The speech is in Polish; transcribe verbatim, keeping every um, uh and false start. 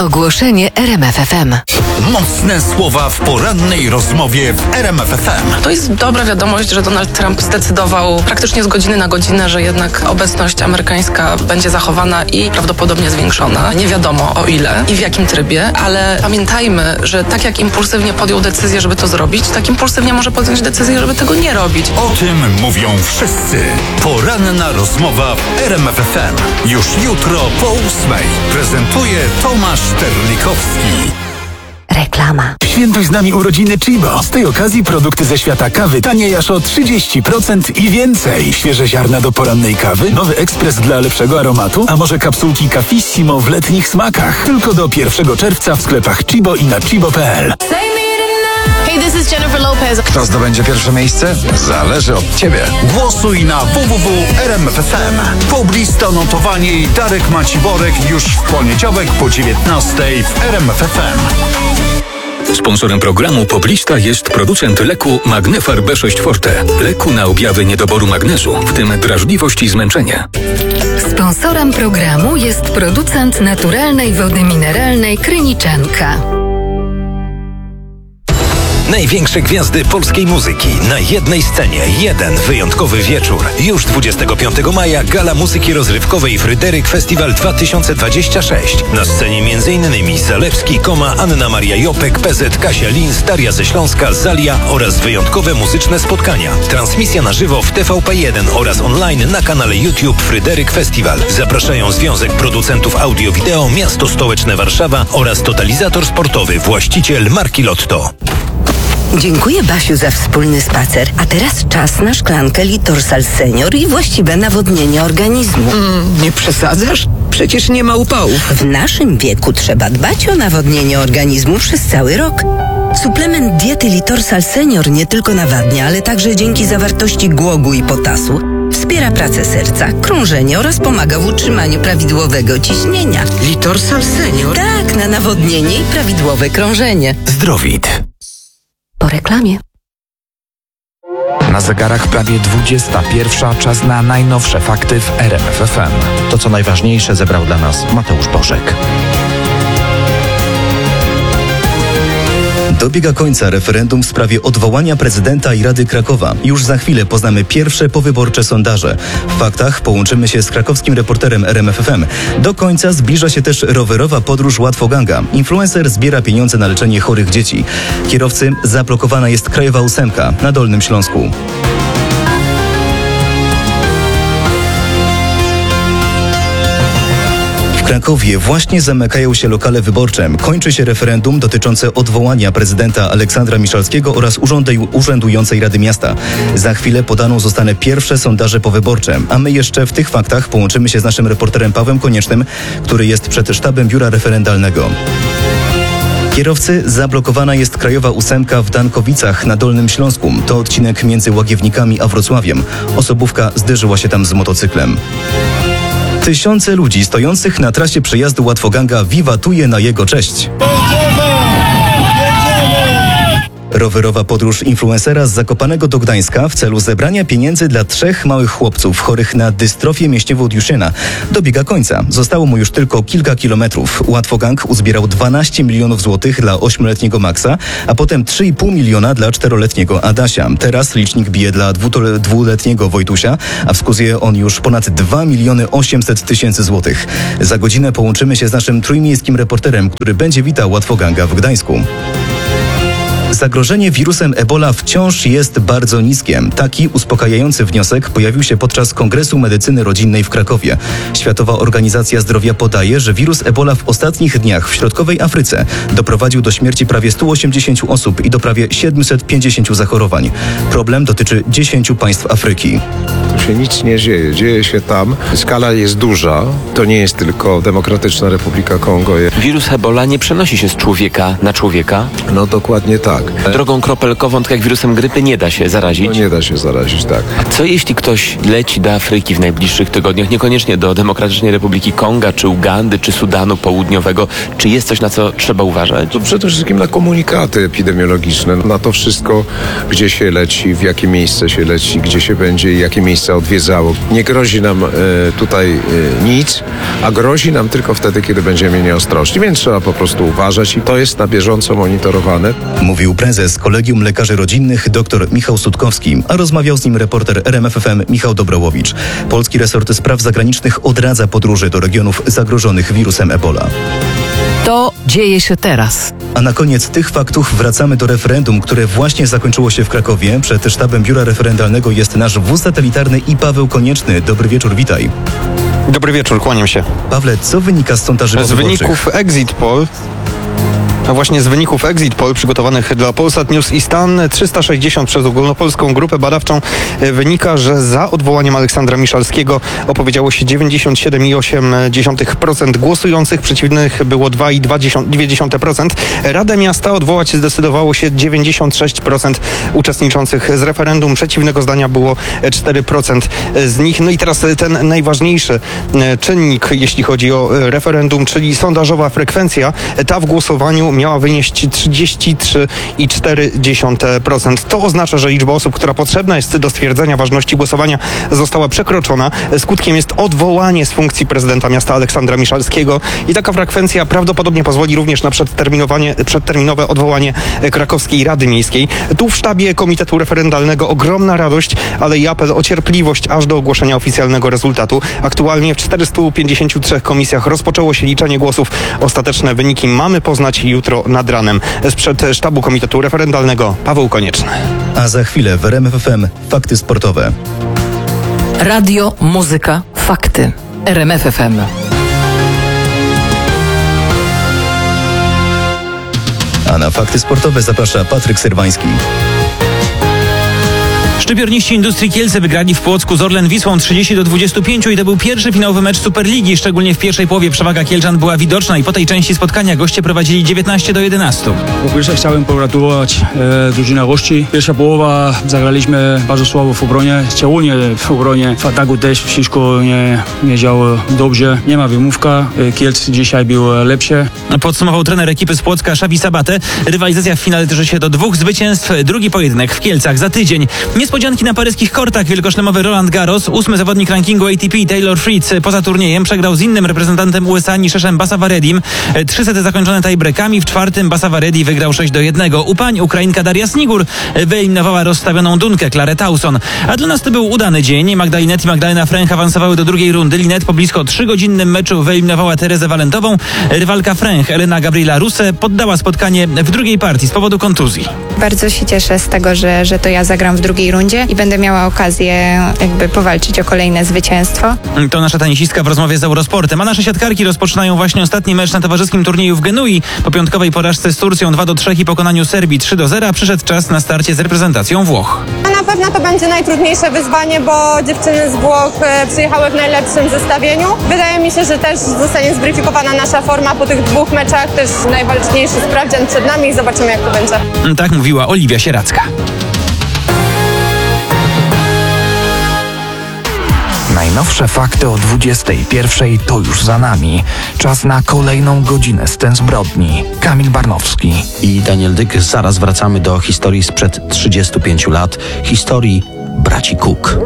Ogłoszenie R M F F M. Mocne słowa w porannej rozmowie w R M F F M. To jest dobra wiadomość, że Donald Trump zdecydował praktycznie z godziny na godzinę, że jednak obecność amerykańska będzie zachowana i prawdopodobnie zwiększona. Nie wiadomo o ile i w jakim trybie, ale pamiętajmy, że tak jak impulsywnie podjął decyzję, żeby to zrobić, tak impulsywnie może podjąć decyzję, żeby tego nie robić. O tym mówią wszyscy. Poranna rozmowa w R M F F M. Już jutro po ósmej. Prezentuje Tomasz Terlikowski. Reklama. Świętuj z nami urodziny Chibo. Z tej okazji produkty ze świata kawy taniej aż o trzydzieści procent i więcej. Świeże ziarna do porannej kawy, nowy ekspres dla lepszego aromatu, a może kapsułki Cafissimo w letnich smakach. Tylko do pierwszego czerwca w sklepach Chibo i na chibo kropka p l. Hey, this is Jennifer Lopez. Kto zdobędzie pierwsze miejsce? Zależy od Ciebie. Głosuj na w w w kropka r m f f m. Poblista notowanie i Darek Maciborek już w poniedziałek po dziewiętnastej w R M F F M. Sponsorem programu Poblista jest producent leku Magnefar B sześć Forte. Leku na objawy niedoboru magnezu, w tym drażliwość i zmęczenie. Sponsorem programu jest producent naturalnej wody mineralnej Kryniczanka. Największe gwiazdy polskiej muzyki na jednej scenie. Jeden wyjątkowy wieczór. Już dwudziestego piątego maja Gala Muzyki Rozrywkowej Fryderyk Festiwal dwa tysiące dwadzieścia sześć. Na scenie m.in. Zalewski, Koma, Anna Maria Jopek, P Z, Kasia Lins, Daria ze Śląska, Zalia oraz wyjątkowe muzyczne spotkania. Transmisja na żywo w T V P jeden oraz online na kanale YouTube Fryderyk Festiwal. Zapraszają Związek Producentów Audio-Wideo Miasto Stołeczne Warszawa oraz Totalizator Sportowy, właściciel marki Lotto. Dziękuję, Basiu, za wspólny spacer. A teraz czas na szklankę Litorsal Senior i właściwe nawodnienie organizmu. Mm, nie przesadzasz? Przecież nie ma upałów. W naszym wieku trzeba dbać o nawodnienie organizmu przez cały rok. Suplement diety Litorsal Senior nie tylko nawadnia, ale także dzięki zawartości głogu i potasu wspiera pracę serca, krążenie oraz pomaga w utrzymaniu prawidłowego ciśnienia. Litorsal Senior? Tak, na nawodnienie i prawidłowe krążenie. Zdrowit. Po reklamie. Na zegarach prawie dwudziesta pierwsza, czas na najnowsze fakty w R M F F M. To, co najważniejsze, zebrał dla nas Mateusz Bożek. Dobiega końca referendum w sprawie odwołania prezydenta i Rady Krakowa. Już za chwilę poznamy pierwsze powyborcze sondaże. W faktach połączymy się z krakowskim reporterem R M F F M. Do końca zbliża się też rowerowa podróż Łatwoganga. Influencer zbiera pieniądze na leczenie chorych dzieci. Kierowcy, zablokowana jest Krajowa Ósemka na Dolnym Śląsku. W Krakowie właśnie zamykają się lokale wyborcze. Kończy się referendum dotyczące odwołania prezydenta Aleksandra Miszalskiego oraz urzędującej Rady Miasta. Za chwilę podano zostaną pierwsze sondaże powyborcze, a my jeszcze w tych faktach połączymy się z naszym reporterem Pawłem Koniecznym, który jest przed sztabem biura referendalnego. Kierowcy, zablokowana jest Krajowa Ósemka w Dankowicach na Dolnym Śląsku. To odcinek między Łagiewnikami a Wrocławiem. Osobówka zderzyła się tam z motocyklem. Tysiące ludzi stojących na trasie przejazdu Łatwoganga wiwatuje na jego cześć. Rowerowa podróż influencera z Zakopanego do Gdańska w celu zebrania pieniędzy dla trzech małych chłopców chorych na dystrofię mięśniowo-Duchenne dobiega końca. Zostało mu już tylko kilka kilometrów. Łatwogang uzbierał dwanaście milionów złotych dla ośmioletniego Maxa, a potem trzy i pół miliona dla czteroletniego Adasia. Teraz licznik bije dla dwuletniego Wojtusia, a wskazuje on już ponad dwa miliony osiemset tysięcy złotych. Za godzinę połączymy się z naszym trójmiejskim reporterem, który będzie witał Łatwoganga w Gdańsku. Zagrożenie wirusem Ebola wciąż jest bardzo niskie. Taki uspokajający wniosek pojawił się podczas Kongresu Medycyny Rodzinnej w Krakowie. Światowa Organizacja Zdrowia podaje, że wirus Ebola w ostatnich dniach w środkowej Afryce doprowadził do śmierci prawie stu osiemdziesięciu osób i do prawie siedmiuset pięćdziesięciu zachorowań. Problem dotyczy dziesięciu państw Afryki. Tu się nic nie dzieje. Dzieje się tam. Skala jest duża. To nie jest tylko Demokratyczna Republika Kongo. Wirus Ebola nie przenosi się z człowieka na człowieka? No dokładnie tak. Drogą kropelkową, tak jak wirusem grypy, nie da się zarazić? No nie da się zarazić, tak. A co jeśli ktoś leci do Afryki w najbliższych tygodniach, niekoniecznie do Demokratycznej Republiki Konga, czy Ugandy, czy Sudanu Południowego? Czy jest coś, na co trzeba uważać? To przede wszystkim na komunikaty epidemiologiczne, na to wszystko, gdzie się leci, w jakie miejsce się leci, gdzie się będzie i jakie miejsca miejsca odwiedzało. Nie grozi nam e, tutaj e, nic, a grozi nam tylko wtedy, kiedy będziemy nieostrożni, więc trzeba po prostu uważać i to jest na bieżąco monitorowane. Mówił prezes Kolegium Lekarzy Rodzinnych dr Michał Sutkowski, a rozmawiał z nim reporter R M F F M Michał Dobrołowicz. Polski resort spraw zagranicznych odradza podróże do regionów zagrożonych wirusem Ebola. To dzieje się teraz. A na koniec tych faktów wracamy do referendum, które właśnie zakończyło się w Krakowie. Przed sztabem biura referendalnego jest nasz wóz satelitarny i Paweł Konieczny. Dobry wieczór, witaj. Dobry wieczór, kłaniam się. Pawle, co wynika z sondaży Z wyników Exit Poll, a właśnie z wyników Exit Poll przygotowanych dla Polsat News i Stan trzysta sześćdziesiąt przez ogólnopolską grupę badawczą wynika, że za odwołaniem Aleksandra Miszalskiego opowiedziało się dziewięćdziesiąt siedem przecinek osiem procent głosujących, przeciwnych było dwa przecinek dwa procent. Radę Miasta odwołać zdecydowało się dziewięćdziesiąt sześć procent uczestniczących z referendum, przeciwnego zdania było cztery procent z nich. No i teraz ten najważniejszy czynnik, jeśli chodzi o referendum, czyli sondażowa frekwencja, ta w głosowaniu miała wynieść trzydzieści trzy przecinek cztery procent. To oznacza, że liczba osób, która potrzebna jest do stwierdzenia ważności głosowania, została przekroczona. Skutkiem jest odwołanie z funkcji prezydenta miasta Aleksandra Miszalskiego i taka frekwencja prawdopodobnie pozwoli również na przedterminowanie, przedterminowe odwołanie Krakowskiej Rady Miejskiej. Tu w sztabie Komitetu Referendalnego ogromna radość, ale i apel o cierpliwość aż do ogłoszenia oficjalnego rezultatu. Aktualnie w czterystu pięćdziesięciu trzech komisjach rozpoczęło się liczenie głosów. Ostateczne wyniki mamy poznać jutro nad ranem. Sprzed sztabu Komitetu Referendalnego Paweł Konieczny. A za chwilę w R M F F M fakty sportowe. Radio, muzyka, fakty. R M F F M. A na fakty sportowe zaprasza Patryk Serwański. Szczypiorniści Industrii Kielce wygrali w Płocku z Orlen Wisłą trzydzieści do dwudziestu pięciu i to był pierwszy finałowy mecz Superligi. Szczególnie w pierwszej połowie przewaga Kielczan była widoczna i po tej części spotkania goście prowadzili dziewiętnaście do jedenastu. Po pierwsze chciałem pogratulować e, drużyna gości. Pierwsza połowa zagraliśmy bardzo słabo w obronie, szczególnie w obronie. W ataku też wszystko nie, nie działo dobrze. Nie ma wymówka. E, Kielce dzisiaj było lepsze. Podsumował trener ekipy z Płocka Xavi Sabate. Rywalizacja w finale tyczy się do dwóch zwycięstw. Drugi pojedynek w Kielcach za tydzień. Niespodzianki na paryskich kortach. Wielkoszlemowy Roland Garros, ósmy zawodnik rankingu A T P Taylor Fritz poza turniejem przegrał z innym reprezentantem U S A Nisheshem Basavaredim. Trzy sety zakończone tiebreakami. W czwartym Basavaredi wygrał sześć do jednego. U pań Ukrainka Daria Snigur wyeliminowała rozstawioną Dunkę Klarę Tauson. A dla nas to był udany dzień. Magda Linette i Magdalena Fręch awansowały do drugiej rundy. Linette po blisko trzygodzinnym meczu wyeliminowała Terezę Walentową. Rywalka Fręch, Elena Gabriela Russe, poddała spotkanie w drugiej partii z powodu kontuzji. Bardzo się cieszę z tego, że, że to ja zagram w drugiej rundzie i będę miała okazję jakby powalczyć o kolejne zwycięstwo. To nasza tenisistka w rozmowie z Eurosportem, a nasze siatkarki rozpoczynają właśnie ostatni mecz na towarzyskim turnieju w Genui. Po piątkowej porażce z Turcją dwa do trzech i pokonaniu Serbii trzy do zera przyszedł czas na starcie z reprezentacją Włoch. Na pewno to będzie najtrudniejsze wyzwanie, bo dziewczyny z Włoch przyjechały w najlepszym zestawieniu. Wydaje mi się, że też zostanie zbryfikowana nasza forma po tych dwóch meczach. Też najważniejszy sprawdzian przed nami i zobaczymy, jak to będzie. Tak mówiła Oliwia Sieracka. Najnowsze fakty o dwudziestej pierwszej to już za nami. Czas na kolejną godzinę scen zbrodni. Kamil Barnowski i Daniel Dyk. Zaraz wracamy do historii sprzed trzydziestu pięciu lat. Historii braci Cook.